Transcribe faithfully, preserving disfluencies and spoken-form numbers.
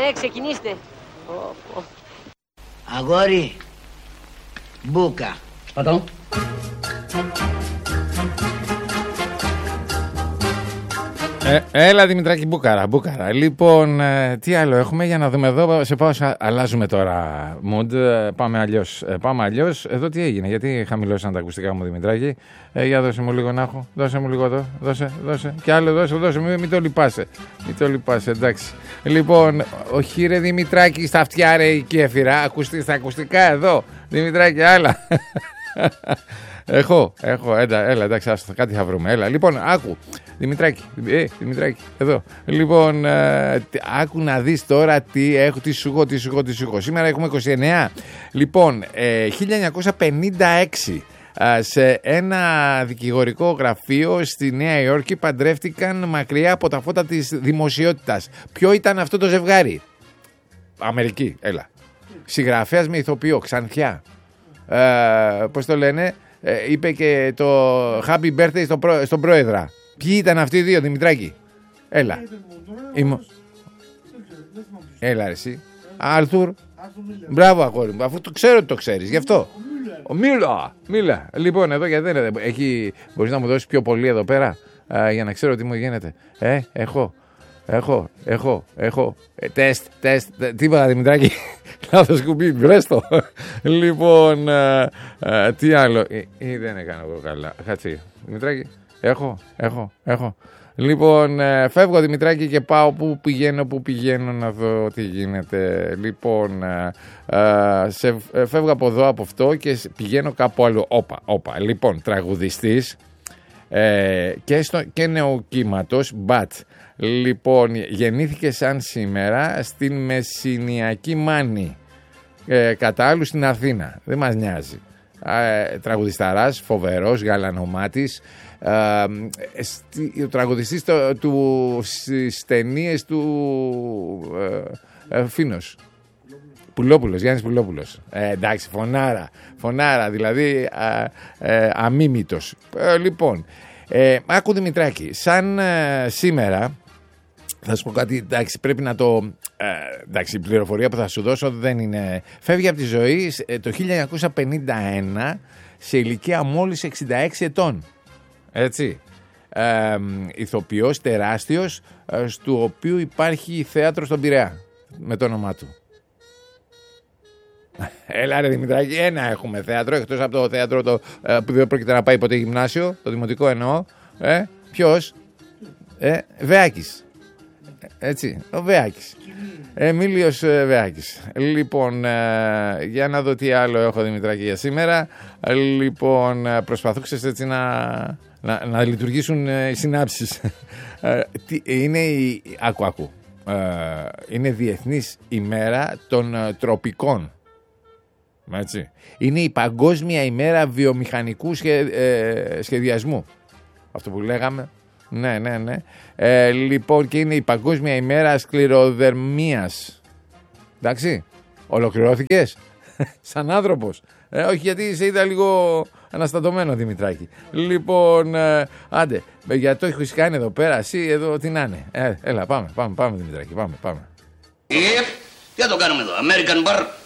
Ναι, ξεκινήστε. Αγόρι, μπούκα. Πατώ. Ε, έλα Δημητράκη, μπούκαρα, μπούκαρα. Λοιπόν, ε, τι άλλο έχουμε για να δούμε εδώ. Σε πάω, αλλάζουμε τώρα mood. Πάμε αλλιώς. Ε, πάμε αλλιώς. Εδώ τι έγινε, γιατί χαμηλώσαν τα ακουστικά μου, Δημητράκη. Ε, για δώσε μου λίγο να έχω. Δώσε μου λίγο εδώ. Δώσε, δώσε. Κι άλλο, δώσε, δώσε. Μην, μην το λυπάσαι. Μην το λυπάσαι, εντάξει. Λοιπόν, όχι ρε Δημητράκη, στα αυτιά ρε η κέφυρα. Ακουστεί στα ακουστικά εδώ. Δημητράκη, άλλα. Έχω, έχω, έλα, έλα, εντάξει, άστο, κάτι θα βρούμε. Έλα, λοιπόν, άκου. Δημητράκη, ε, Δημητράκη, εδώ. Λοιπόν, ε, άκου να δεις τώρα τι έχω, τι σου έχω, τι σου έχω, τι σου έχω. Σήμερα έχουμε είκοσι εννέα. Λοιπόν, ε, χίλια εννιακόσια πενήντα έξι. Σε ένα δικηγορικό γραφείο στη Νέα Υόρκη παντρεύτηκαν μακριά από τα φώτα της δημοσιότητας. Ποιο ήταν αυτό το ζευγάρι? Αμερική, έλα. Συγγραφέας με ηθοποιό, Ξανθιά. Ε, πώς το λένε, ε, είπε και το happy birthday στον, πρό, στον πρόεδρα. Ποιοι ήταν αυτοί οι δύο, Δημητράκη? Έλα. Είμαι... Έλα ρε εσύ. Άρθουρ. Μπράβο αγόρι μου, αφού το ξέρω ότι το ξέρεις, γι' αυτό. Μίλα, μίλα. Λοιπόν, εδώ γιατί δεν έχει. Μπορείς να μου δώσεις πιο πολύ εδώ πέρα, α, για να ξέρω τι μου γίνεται. Ε, έχω. Έχω, έχω, έχω. Ε, τεστ, τεστ. Τι είπα, Δημητράκη? Λάθος κουμπί, βρες το. Λοιπόν, α, α, τι άλλο. Ε, ε, δεν έκανα εγώ καλά. Κάτσε, Δημητράκη. Έχω, έχω, έχω. Λοιπόν, ε, φεύγω Δημητράκη και πάω που πηγαίνω, που πηγαίνω να δω τι γίνεται. Λοιπόν, ε, ε, σε, ε, φεύγω από εδώ, από αυτό και πηγαίνω κάπου άλλο. Όπα, όπα. Λοιπόν, τραγουδιστής ε, και, στο, και νεοκύματος, Μπατ. Λοιπόν, γεννήθηκε σαν σήμερα στην Μεσσηνιακή Μάνη, ε, κατά άλλου στην Αθήνα. Δεν μας νοιάζει. Ε, τραγουδισταράς, φοβερός, γαλανομάτης. Ε, ο τραγουδιστής το, του, στις ταινίες του ε, ε, Φίνος Πουλόπουλος, Γιάννης Πουλόπουλος. Ε, εντάξει, φωνάρα, φωνάρα, δηλαδή α, ε, αμίμητος. Ε, λοιπόν, ε, άκου Δημητράκη, σαν ε, σήμερα, θα σου πω κάτι, εντάξει, πρέπει να το... Ε, εντάξει, η πληροφορία που θα σου δώσω δεν είναι... Φεύγει από τη ζωή ε, το χίλια εννιακόσια πενήντα ένα σε ηλικία μόλις εξήντα έξι ετών. Έτσι. Ε, ηθοποιός τεράστιος, ε, στου οποίου υπάρχει θέατρο στον Πειραιά με το όνομά του. Έλα ρε Δημητράκη, ένα έχουμε θέατρο, εκτός από το θέατρο το, ε, που δεν πρόκειται να πάει ποτέ γυμνάσιο, το δημοτικό εννοώ. Ε, ποιος? Ε, Βεάκης. Έτσι, ο Βεάκης. Εμίλιος ε, Βεάκης. Λοιπόν, ε, για να δω τι άλλο έχω Δημητράκη για σήμερα. Λοιπόν, προσπαθούξες έτσι να, να, να λειτουργήσουν ε, οι συνάψεις. Ε, τι, είναι η, άκου, άκου. Ε, είναι Διεθνής ημέρα των ε, τροπικών. Έτσι. Είναι η Παγκόσμια ημέρα βιομηχανικού σχε, ε, σχεδιασμού. Αυτό που λέγαμε. Ναι, ναι, ναι. Ε, λοιπόν, και είναι η Παγκόσμια ημέρα σκληροδερμίας. Εντάξει, ολοκληρώθηκες σαν άνθρωπος. Ε, όχι, γιατί σε είδα λίγο αναστατωμένο, Δημητράκη. Λοιπόν, ε, άντε, για το έχεις κάνει εδώ πέρα, εσύ εδώ τι να είναι. Ε, έλα, πάμε, πάμε, πάμε, Δημητράκη, πάμε, πάμε. Yep. Τι θα το κάνουμε εδώ, American Bar.